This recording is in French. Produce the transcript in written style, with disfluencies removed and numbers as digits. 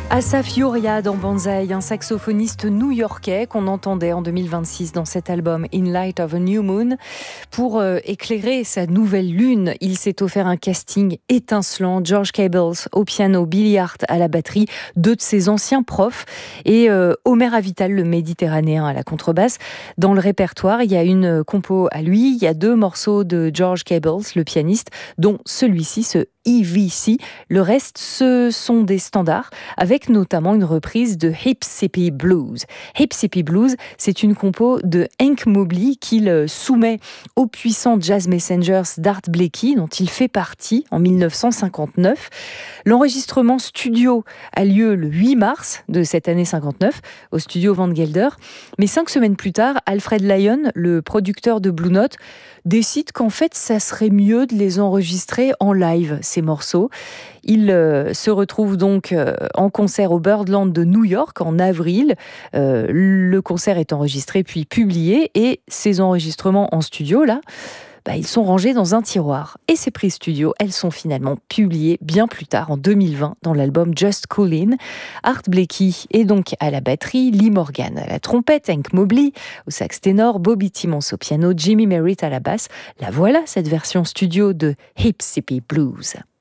Asaf Yuria dans Banzai, un saxophoniste new-yorkais qu'on entendait en 2026 dans cet album In Light of a New Moon. Pour éclairer sa nouvelle lune, il s'est offert un casting étincelant. George Cables au piano, Billy Hart à la batterie, deux de ses anciens profs et Omer Avital, le méditerranéen, à la contrebasse. Dans le répertoire, il y a une compo à lui, il y a deux morceaux de George Cables, le pianiste, dont celui-ci, ce EVC. Le reste, ce sont des standards, avec notamment une reprise de Hip-Sippy Blues. Hip-Sippy Blues, c'est une compo de Hank Mobley qu'il soumet aux puissants jazz messengers d'Art Blakey, dont il fait partie en 1959. L'enregistrement studio a lieu le 8 mars de cette année 59, au studio Van Gelder. Mais 5 semaines plus tard, Alfred Lyon, le producteur de Blue Note, décide qu'en fait, ça serait mieux de les enregistrer en live, ces morceaux. Il se retrouve donc en concert au Birdland de New York en avril. Le concert est enregistré puis publié et ces enregistrements en studio, là, ils sont rangés dans un tiroir. Et ces prises studio, elles sont finalement publiées bien plus tard, en 2020, dans l'album Just Coolin'. Art Blakey est donc à la batterie, Lee Morgan à la trompette, Hank Mobley au sax ténor, Bobby Timmons au piano, Jimmy Merritt à la basse. La voilà, cette version studio de Hip-Sippy Blues.